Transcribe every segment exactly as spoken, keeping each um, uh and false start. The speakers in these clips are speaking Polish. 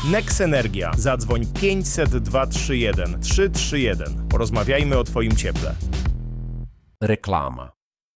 Nex Energia. Zadzwoń pięćset dwa trzy jeden trzy trzy jeden. Porozmawiajmy o Twoim cieple. Reklama.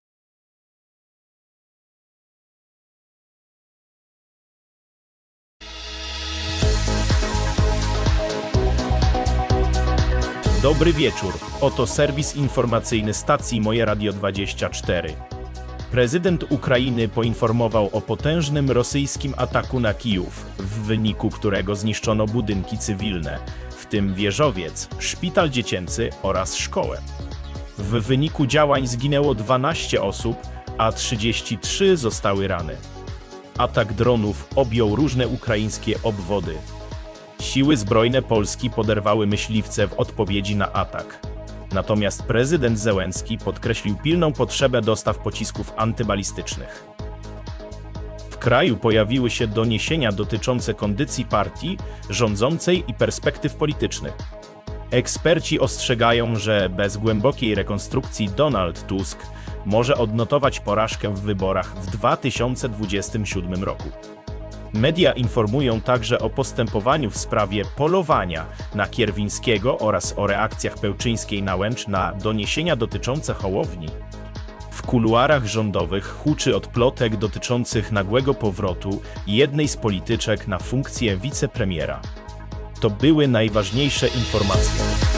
Dobry wieczór. Oto serwis informacyjny stacji Moje Radio dwadzieścia cztery. Prezydent Ukrainy poinformował o potężnym rosyjskim ataku na Kijów, w wyniku którego zniszczono budynki cywilne, w tym wieżowiec, szpital dziecięcy oraz szkołę. W wyniku działań zginęło dwanaście osób, a trzydzieści trzy zostały rany. Atak dronów objął różne ukraińskie obwody. Siły zbrojne Polski poderwały myśliwce w odpowiedzi na atak. Natomiast prezydent Zełenski podkreślił pilną potrzebę dostaw pocisków antybalistycznych. W kraju pojawiły się doniesienia dotyczące kondycji partii rządzącej i perspektyw politycznych. Eksperci ostrzegają, że bez głębokiej rekonstrukcji Donald Tusk może odnotować porażkę w wyborach w dwa tysiące dwudziestym siódmym roku. Media informują także o postępowaniu w sprawie polowania na Kierwińskiego oraz o reakcjach Pełczyńskiej na Łęcz na doniesienia dotyczące Hołowni. W kuluarach rządowych huczy od plotek dotyczących nagłego powrotu jednej z polityczek na funkcję wicepremiera. To były najważniejsze informacje.